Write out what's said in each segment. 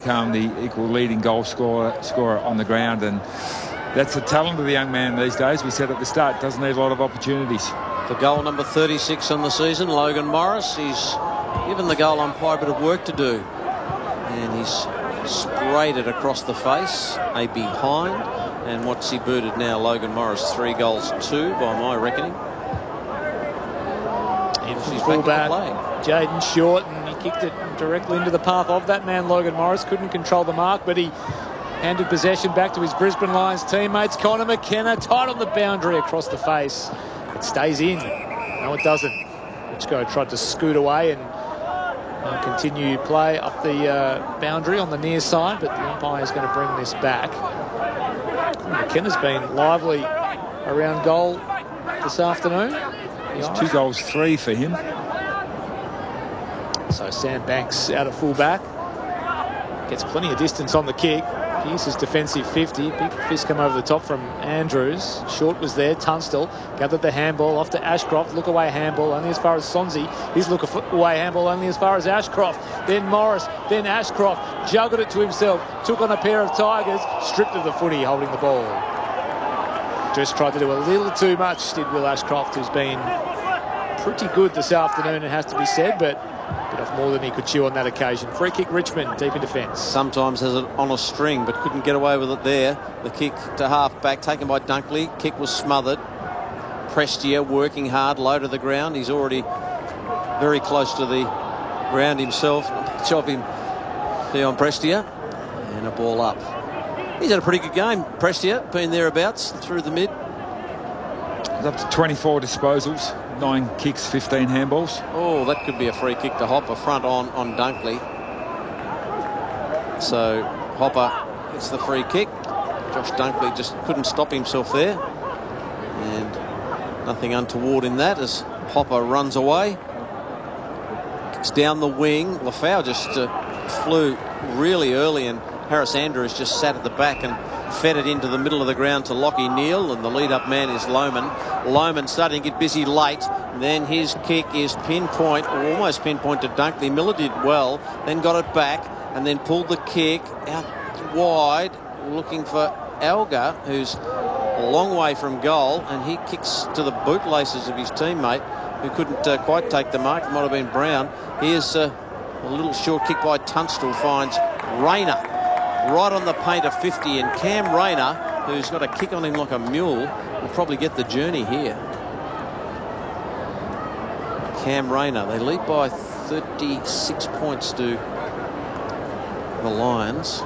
become the equal leading goal scorer on the ground. And that's the talent of the young man these days. We said at the start, doesn't need a lot of opportunities. For goal number 36 on the season, Logan Morris. He's given the goal umpire a bit of work to do. And he's sprayed it across the face, a behind. And what's he booted now? Logan Morris, 3 goals 2 by my reckoning. In from fullback, Jaden Short, and he kicked it directly into the path of that man, Logan Morris. Couldn't control the mark, but he handed possession back to his Brisbane Lions teammates. Connor McKenna tight on the boundary across the face. It stays in. No, it doesn't. Richko tried to scoot away and continue play up the boundary on the near side, but the umpire is going to bring this back. McKenna's been lively around goal this afternoon. It's 2 goals 3 for him. So Sam Banks out at fullback. Gets plenty of distance on the kick. Pearce's defensive 50. Big fist come over the top from Andrews. Short was there. Tunstall gathered the handball off to Ashcroft. Look away handball only as far as Sonsie. His look away handball only as far as Ashcroft. Then Morris. Then Ashcroft. Juggled it to himself. Took on a pair of Tigers. Stripped of the footy holding the ball. Just tried to do a little too much, did Will Ashcroft, who's been pretty good this afternoon, it has to be said, but a bit off more than he could chew on that occasion. Free kick, Richmond, deep in defence. Sometimes has it on a string, but couldn't get away with it there. The kick to half-back, taken by Dunkley. Kick was smothered. Prestia working hard, low to the ground. He's already very close to the ground himself. Chop him, Dion Prestia. And a ball up. He's had a pretty good game, Prestia, been thereabouts through the mid. He's up to 24 disposals, 9 kicks, 15 handballs. Oh, that could be a free kick to Hopper, front on Dunkley. So Hopper gets the free kick. Josh Dunkley just couldn't stop himself there. And nothing untoward in that as Hopper runs away. Kicks down the wing. Lafau just flew really early, and Harris Andrews just sat at the back and fed it into the middle of the ground to Lockie Neal, and the lead-up man is Lohman. Lohman starting to get busy late, and then his kick is pinpoint, or almost pinpoint to Dunkley. Miller did well, then got it back, and then pulled the kick out wide, looking for Alga, who's a long way from goal, and he kicks to the bootlaces of his teammate, who couldn't quite take the mark. It might have been Brown. Here's a little short kick by Tunstall, finds Rayner right on the paint of 50, and Cam Rayner, who's got a kick on him like a mule, will probably get the journey here. Cam Rayner, they lead by 36 points to the Lions.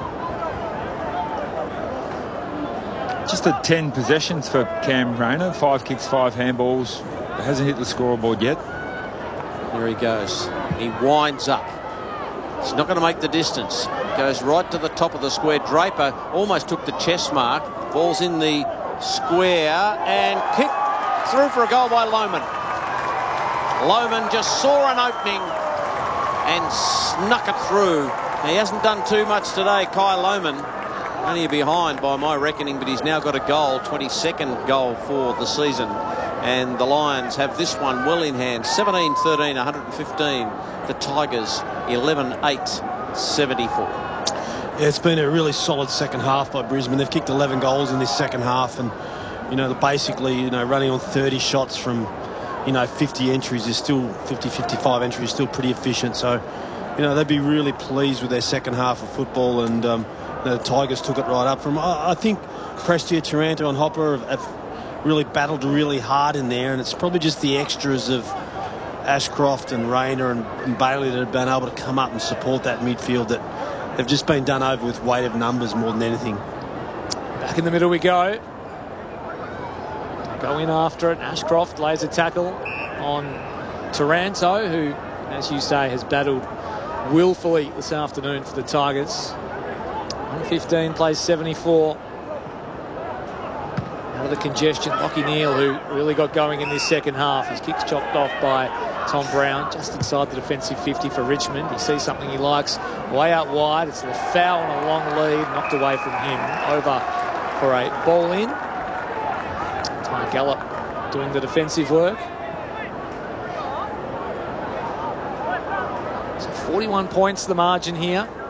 Just at 10 possessions for Cam Rayner, 5 kicks, 5 handballs. Hasn't hit the scoreboard yet. Here he goes. He winds up. He's not going to make the distance. Goes right to the top of the square. Draper almost took the chest mark. Ball's in the square and kicked through for a goal by Lohman. Lohman just saw an opening and snuck it through. He hasn't done too much today, Kai Lohman. Only behind by my reckoning, but he's now got a goal, 22nd goal for the season. And the Lions have this one well in hand. 17-13, 115. The Tigers, 11-8, 74. Yeah, it's been a really solid second half by Brisbane. They've kicked 11 goals in this second half, and basically running on 30 shots from 50 entries is still 50-55 entries is still pretty efficient. So they'd be really pleased with their second half of football, and the Tigers took it right up from. I think Prestia, Taranto and Hopper have really battled really hard in there, and it's probably just the extras of Ashcroft and Rayner and Bailey that have been able to come up and support that midfield, that they've just been done over with weight of numbers more than anything. Back in the middle we go. Go in after it. Ashcroft lays a tackle on Taranto, who, as you say, has battled willfully this afternoon for the Tigers. 115 plays 74. Out of the congestion, Lockie Neal, who really got going in this second half. His kick's chopped off by Tom Brown, just inside the defensive 50 for Richmond. He sees something he likes way out wide. It's Lafau on a long lead, knocked away from him. Over for a ball in. Ty Gallup doing the defensive work. So 41 points the margin here.